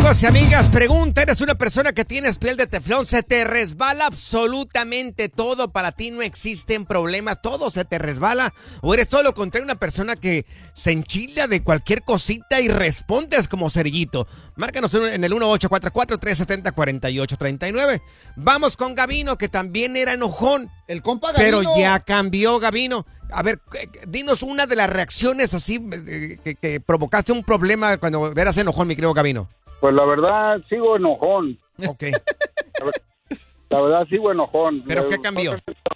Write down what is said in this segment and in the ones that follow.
Amigos y amigas, pregunta, ¿eres una persona que tienes piel de teflón? ¿Se te resbala absolutamente todo? ¿Para ti no existen problemas? ¿Todo se te resbala? ¿O eres todo lo contrario, una persona que se enchila de cualquier cosita y respondes como cerillito? Márcanos en el 1844-370-4839. Vamos con Gabino, que también era enojón. El compa Gabino. Pero ya cambió, Gabino. A ver, dinos una de las reacciones así que provocaste un problema cuando eras enojón, mi querido Gabino. Pues la verdad, sigo enojón. Ok. La verdad, sigo enojón. ¿Pero qué cambió?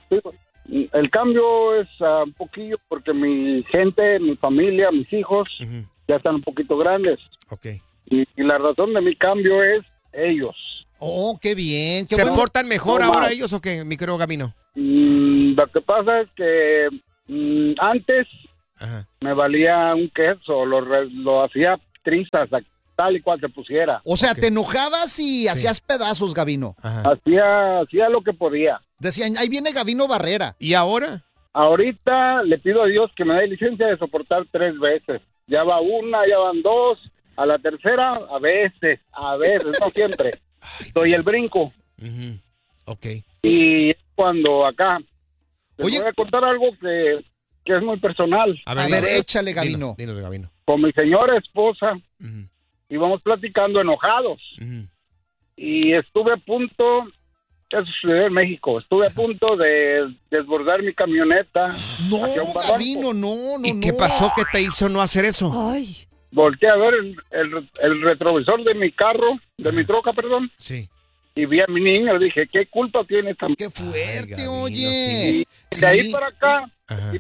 El cambio es un poquillo porque mi gente, mi familia, mis hijos ya están un poquito grandes. Ok. Y la razón de mi cambio es ellos. Oh, qué bien. Qué ¿Se bueno. portan mejor No ahora más. ellos o qué, mi querido Gabino? Lo que pasa es que antes Ajá. me valía un queso, lo hacía trizas, tal y cual se pusiera. O sea, Ok. te enojabas y hacías pedazos, Gabino. Ajá. Hacía lo que podía. Decían, ahí viene Gabino Barrera. ¿Y ahora? Ahorita le pido a Dios que me dé licencia de soportar 3 veces. Ya va una, ya van 2, a la tercera, a veces, no siempre. Doy el brinco. Uh-huh. Ok. Y cuando acá, les Oye. voy a contar algo que es muy personal. A ver, échale, Gabino. Dinos, Gabino. Con mi señora esposa Uh-huh. íbamos platicando enojados. Uh-huh. Y estuve a punto, eso sucedió en México, estuve a punto de desbordar mi camioneta. No, hacia un barranco. Gabino, no. ¿Y qué pasó que te hizo no hacer eso? Ay. Volteé a ver el retrovisor de mi carro, de mi troca, perdón, Sí. y vi a mi niño, dije, ¿qué culpa tiene esta Qué fuerte, Gabino, oye. Y de ahí para acá, Ajá.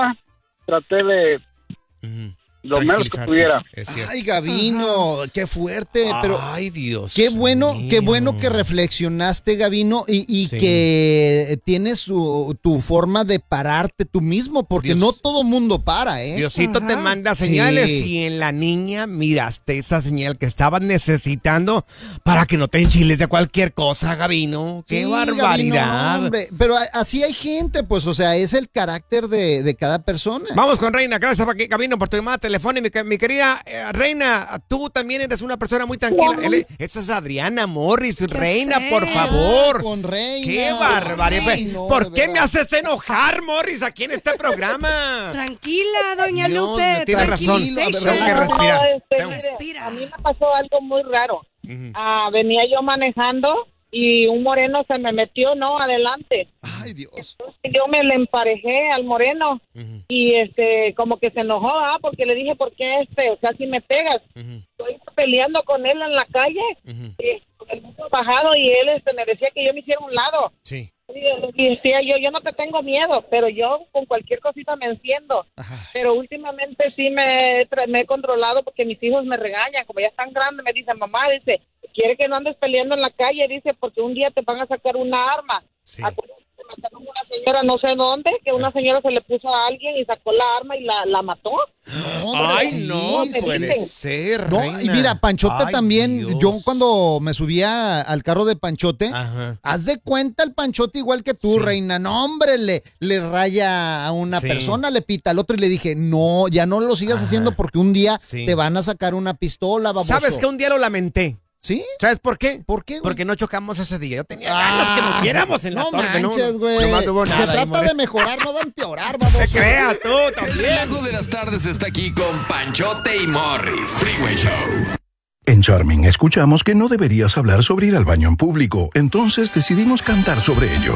traté de Uh-huh. lo menos que Tranquilizarte, pudiera. Es cierto. Ay, Gabino, qué fuerte, pero Ay, Dios qué bueno mío. que reflexionaste, Gabino, y Sí. que tienes tu forma de pararte tú mismo, porque Dios. no todo mundo para, ¿eh? Diosito te Ajá. manda señales Sí. y en la niña miraste esa señal que estabas necesitando para que no te enchiles de cualquier cosa, Gabino. ¡Qué Sí, barbaridad! Gabino, hombre, pero así hay gente, pues, o sea, es el carácter de cada persona. Vamos con Reina, gracias Gabino por tu llamada telefónica. Mi querida Reina, tú también eres una persona muy tranquila. Esa es Adriana Morris, Reina, sé? por favor. Con Reina. ¡Qué barbaridad! Ay, no, ¿Por de qué me veras. haces enojar, Morris, aquí en este programa? Tranquila, doña Dios, Lupe. tiene razón. tranquilízase. Tengo que respirar. Tengo- Respira. A mí me pasó algo muy raro. Ujú. Venía yo manejando y un moreno se me metió, adelante. Ay, Dios. Yo me le emparejé al moreno Ujú, y como que se enojó, porque le dije, ¿por qué casi me pegas? ujú, Estoy peleando con él en la calle ujú. y el mundo bajado y él me decía que yo me hiciera a un lado. Sí. Y decía yo no te tengo miedo, pero yo con cualquier cosita me enciendo. Ajá. Pero últimamente sí me he controlado porque mis hijos me regañan, como ya están grandes, me dicen, mamá, dice, quiere que no andes peleando en la calle, dice, porque un día te van a sacar una arma. Sí. Acuérdate que mataron a una señora, no sé dónde, que una señora se le puso a alguien y sacó la arma y la mató. Ay, sí, no sí. puede ser, No, Reina. y mira, Panchote Ay, también, Dios. yo cuando me subía al carro de Panchote, Ajá. haz de cuenta el Panchote igual que tú, Sí. Reina. No, hombre, le raya a una Sí. persona, le pita al otro y le dije, no, ya no lo sigas Ajá. haciendo porque un día Sí. te van a sacar una pistola, baboso. ¿Sabes que un día lo lamenté? ¿Sí? ¿Sabes por qué? ¿Por qué, güey? Porque no chocamos ese día. Yo tenía ganas que nos viéramos en la no torre. manches, güey. Nomás no hubo Se nada ahí, trata de mejorar, no de empeorar, baboso. Se crea tú El también. relajo de las tardes está aquí con Panchote y Morris. Freeway Show. En Charming escuchamos que no deberías hablar sobre ir al baño en público, entonces decidimos cantar sobre ello.